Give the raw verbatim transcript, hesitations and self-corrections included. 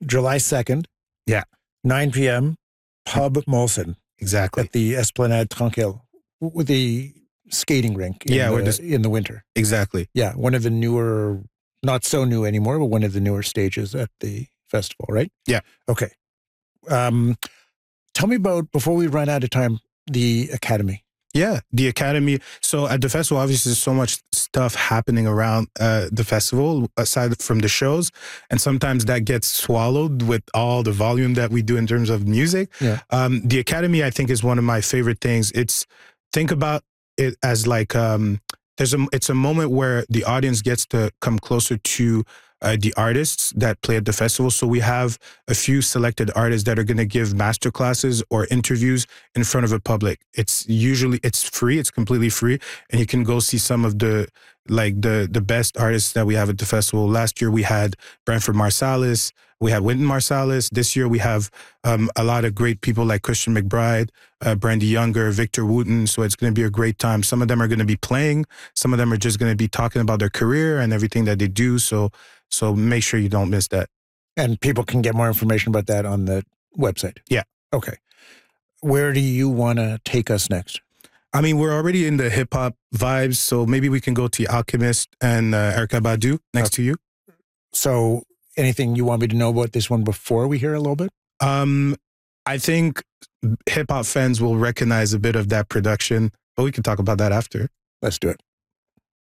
July second. Yeah. nine p.m. Pub Molson. Exactly. At the Esplanade Tranquille with the skating rink in, yeah, the, this, in the winter. Exactly. Yeah, one of the newer, not so new anymore, but one of the newer stages at the festival, right? Yeah. Okay. Um, tell me about, before we run out of time, the Academy. Yeah, the Academy. So at the festival, obviously, there's so much stuff happening around uh, the festival, aside from the shows. And sometimes that gets swallowed with all the volume that we do in terms of music. Yeah. Um, the Academy, I think, is one of my favorite things. It's, think about it as like, um, there's a, it's a moment where the audience gets to come closer to Uh, the artists that play at the festival. So we have a few selected artists that are going to give master classes or interviews in front of a public. It's usually, it's free, it's completely free. And you can go see some of the, like the, the best artists that we have at the festival. Last year we had Branford Marsalis, we had Wynton Marsalis. This year we have um, a lot of great people like Christian McBride, uh, Brandy Younger, Victor Wooten. So it's going to be a great time. Some of them are going to be playing. Some of them are just going to be talking about their career and everything that they do. So So make sure you don't miss that. And people can get more information about that on the website? Yeah. Okay. Where do you want to take us next? I mean, we're already in the hip-hop vibes, so maybe we can go to Alchemist and uh, Erykah Badu next okay. to you. So anything you want me to know about this one before we hear a little bit? Um, I think hip-hop fans will recognize a bit of that production, but we can talk about that after. Let's do it.